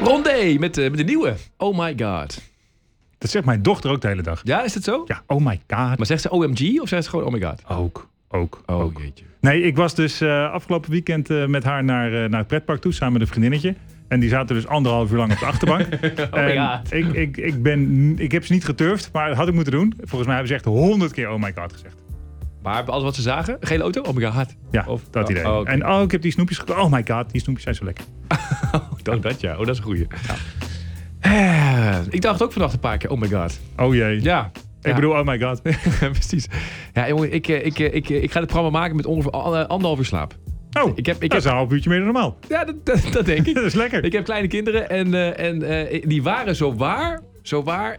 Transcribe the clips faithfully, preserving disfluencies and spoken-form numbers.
Rondé met, uh, met de nieuwe. Oh my god. Dat zegt mijn dochter ook de hele dag. Ja, is het zo? Ja, oh my god. Maar zegt ze O M G of zegt ze gewoon oh my god? Ook, ook, oh, ook. Jeetje. Nee, ik was dus uh, afgelopen weekend uh, met haar naar, uh, naar het pretpark toe, samen met een vriendinnetje. En die zaten dus anderhalf uur lang op de achterbank. oh my god. Ik, ik, ik, ben, ik heb ze niet geturfd, maar dat had ik moeten doen. Volgens mij hebben ze echt honderd keer oh my god gezegd. Maar alles wat ze zagen? Gele auto? Oh my god. Ja, of, dat idee. Oh, okay. En oh, ik heb die snoepjes gekocht. Oh my god, die snoepjes zijn zo lekker. oh, dat ja. Oh, dat is een goeie. Ja. Uh, ik dacht ook vannacht een paar keer, oh my god. Oh jee. Ja. Ik ja. bedoel, oh my god. Precies. Ja, jongen, ik, ik, ik, ik, ik ga dit programma maken met ongeveer anderhalf uur slaap. Oh, ik heb, ik dat heb... is een half uurtje meer dan normaal. Ja, dat, dat, dat denk ik. Dat is lekker. Ik heb kleine kinderen en, uh, en uh, die waren zo waar, zo waar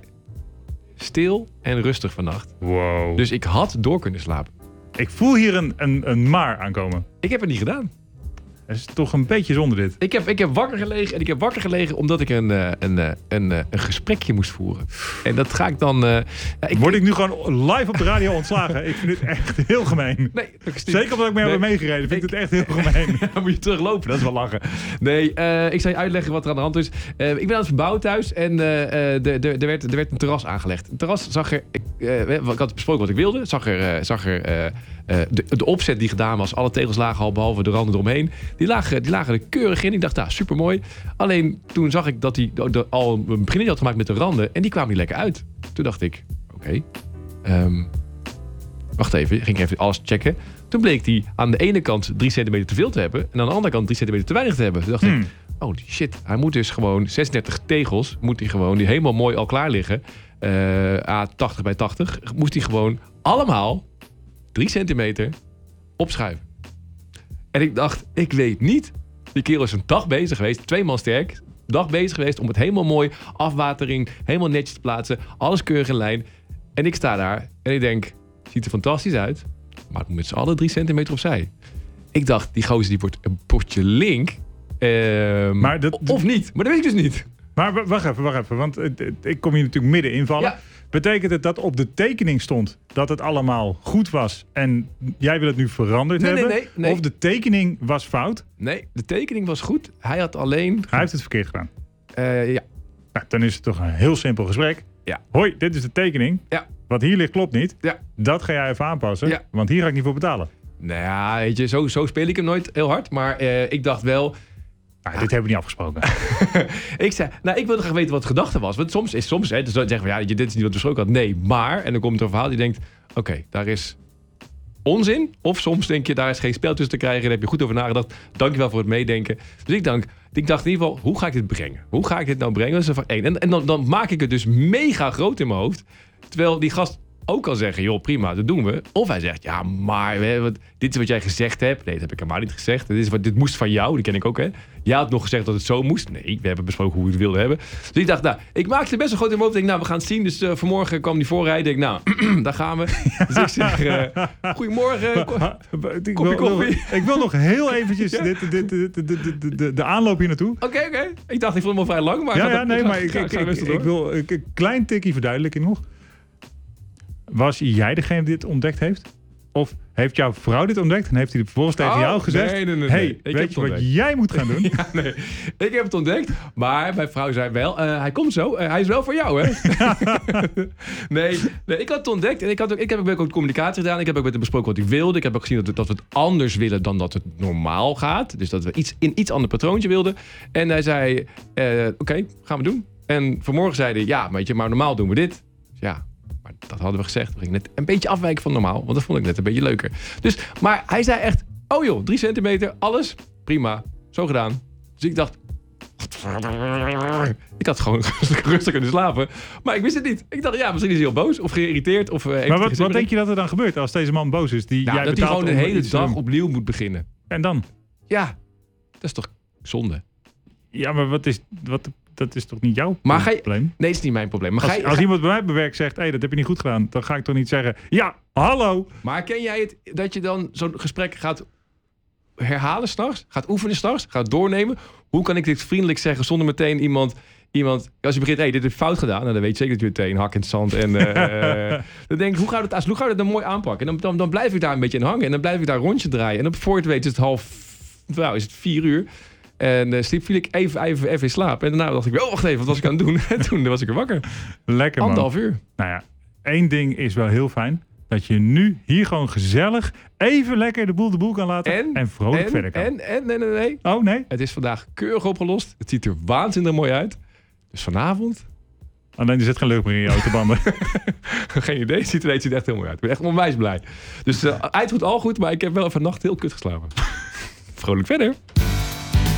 stil en rustig vannacht. Wow. Dus ik had door kunnen slapen. Ik voel hier een, een, een maar aankomen. Ik heb het niet gedaan. Het is toch een beetje zonder dit. Ik heb, ik heb wakker gelegen en ik heb wakker gelegen omdat ik een, een, een, een, een gesprekje moest voeren. En dat ga ik dan... Uh, ja, ik, Word ik nu gewoon live op de radio ontslagen? Ik vind dit echt heel gemeen. Nee, zeker omdat ik mee nee, heb meegereden. Vind ik het echt heel gemeen. Dan moet je teruglopen, dat is wel lachen. Nee, uh, ik zal je uitleggen wat er aan de hand is. Uh, ik ben aan het verbouwen thuis en uh, uh, er, er, werd, er werd een terras aangelegd. Het terras zag er... Ik, uh, ik had besproken wat ik wilde. Zag er... Uh, zag er uh, Uh, de, de opzet die gedaan was, alle tegels lagen al behalve de randen eromheen. Die lagen, die lagen er keurig in. Ik dacht, nou, supermooi. Alleen toen zag ik dat hij al een beginnetje had gemaakt met de randen. En die kwamen niet lekker uit. Toen dacht ik, oké. Okay, um, wacht even, ging ik even alles checken. Toen bleek hij aan de ene kant drie centimeter te veel te hebben. En aan de andere kant drie centimeter te weinig te hebben. Toen dacht hmm. ik, oh shit. Hij moet dus gewoon zesendertig tegels, moet hij gewoon, die helemaal mooi al klaar liggen. Uh, A tachtig bij tachtig. Moest hij gewoon allemaal... drie centimeter opschuiven. En ik dacht, ik weet niet. Die kerel is een dag bezig geweest, twee man sterk. Dag bezig geweest om het helemaal mooi, afwatering, helemaal netjes te plaatsen. Alles keurig in lijn. En ik sta daar en ik denk, ziet er fantastisch uit. Maar het moet met z'n allen drie centimeter opzij. Ik dacht, die gozer die wordt een potje link. Uh, maar dat, of niet. Maar dat weet ik dus niet. Maar wacht even, wacht even. Want ik kom hier natuurlijk midden invallen. Ja. Betekent het dat op de tekening stond dat het allemaal goed was en jij wil het nu veranderd nee, hebben? Nee, nee, nee. Of de tekening was fout? Nee, de tekening was goed. Hij had alleen... Hij heeft het verkeerd gedaan? Uh, ja. Nou, dan is het toch een heel simpel gesprek. Ja. Hoi, dit is de tekening. Ja. Wat hier ligt klopt niet. Ja. Dat ga jij even aanpassen, ja. want hier ga ik niet voor betalen. Nou ja, weet je, zo, zo speel ik hem nooit heel hard. Maar uh, ik dacht wel... Nou, dit hebben we niet afgesproken. ik zei, nou, ik wilde graag weten wat de gedachte was. Want soms is soms, hè, dus dan zeggen we, ja, dit is niet wat we besproken hadden. Nee, maar, en dan komt er een verhaal die denkt, oké, okay, daar is onzin. Of soms denk je, daar is geen spel tussen te krijgen. Daar heb je goed over nagedacht. Dankjewel voor het meedenken. Dus ik, dank, ik dacht in ieder geval, hoe ga ik dit brengen? Hoe ga ik dit nou brengen? Dat is er van één. En, en dan, dan maak ik het dus mega groot in mijn hoofd. Terwijl die gast ook kan zeggen, joh, prima, dat doen we. Of hij zegt, ja, maar hè, wat, dit is wat jij gezegd hebt. Nee, dat heb ik helemaal niet gezegd. Dit, is wat, dit moest van jou, die ken ik ook, hè. Jij had nog gezegd dat het zo moest. Nee, we hebben besproken hoe we het wilden hebben. Dus ik dacht, nou, ik maakte het best wel groot in mijn hoofd. Ik denk, nou, we gaan het zien. Dus uh, vanmorgen kwam die voorrijden. Ik denk, nou, daar gaan we. Dus ik zeg, uh, goedemorgen. Ko- ik, koffie, wil, koffie. ik wil nog heel eventjes ja? dit, dit, dit, dit, dit, de, de, de aanloop hier naartoe. Oké, okay, oké. Okay. Ik dacht, ik vond hem al vrij lang. Maar ja, ik ja, dat, nee, ik maar ga, ik, ga, ik, ga ik, ik wil een klein tikje verduidelijking nog. Was jij degene die dit ontdekt heeft? Of heeft jouw vrouw dit ontdekt en heeft hij vervolgens tegen oh, jou gezegd... Nee, nee, nee. hey, nee. Ik weet je wat jij moet gaan doen? ja, nee. Ik heb het ontdekt, maar mijn vrouw zei wel... Uh, hij komt zo, uh, hij is wel voor jou, hè? nee, nee, ik had het ontdekt en ik, had ook, ik heb ook communicatie gedaan. Ik heb ook met hem besproken wat ik wilde. Ik heb ook gezien dat we, dat we het anders willen dan dat het normaal gaat. Dus dat we iets in iets ander patroontje wilden. En hij zei, uh, oké, okay, gaan we doen. En vanmorgen zei hij, ja, weet je, maar normaal doen we dit. Dus ja... Maar dat hadden we gezegd. We gingen net een beetje afwijken van normaal. Want dat vond ik net een beetje leuker. Dus, maar hij zei echt... Oh joh, drie centimeter, alles. Prima. Zo gedaan. Dus ik dacht... Ik had gewoon rustig kunnen slapen. Maar ik wist het niet. Ik dacht, ja, misschien is hij heel boos. Of geïrriteerd. Of, uh, maar wat, wat denk je dat er dan gebeurt als deze man boos is? Die nou, jij dat hij gewoon de hele dag doen. opnieuw moet beginnen. En dan? Ja, dat is toch zonde? Ja, maar wat is... Wat, dat is toch niet jouw maar probleem? Je, nee, het is niet mijn probleem. Maar als ga je, als ga, iemand bij mij bewerkt zegt, hé, hey, dat heb je niet goed gedaan, dan ga ik toch niet zeggen, ja, hallo. Maar ken jij het, dat je dan zo'n gesprek gaat herhalen s'nachts? Gaat oefenen s'nachts? Gaat doornemen? Hoe kan ik dit vriendelijk zeggen zonder meteen iemand... iemand als je begint, hé, hey, dit heb je fout gedaan. Nou, dan weet je zeker dat je meteen hak in het zand. En uh, dan denk ik, hoe gaat het, hoe gaat het dan mooi aanpakken? En dan, dan, dan blijf ik daar een beetje in hangen. En dan blijf ik daar een rondje draaien. En dan voor je het weet is het half... Nou, is het vier uur. En uh, sliep viel ik even, even, even in slaap. En daarna dacht ik, wel, wacht even, wat was ik aan het doen? En toen was ik er wakker. Lekker, man. Anderhalf uur. Nou ja, één ding is wel heel fijn. Dat je nu hier gewoon gezellig even lekker de boel de boel kan laten. En, en vrolijk en, verder kan. En, en, nee, nee, nee. Oh, nee? Het is vandaag keurig opgelost. Het ziet er waanzinnig mooi uit. Dus vanavond... Alleen er zit geen lucht meer in je autobanden. Geen idee. Het ziet er, het ziet er echt heel mooi uit. Ik ben echt onwijs blij. Dus uh, eind goed, al goed. Maar ik heb wel even nacht heel kut geslapen. Vrolijk verder.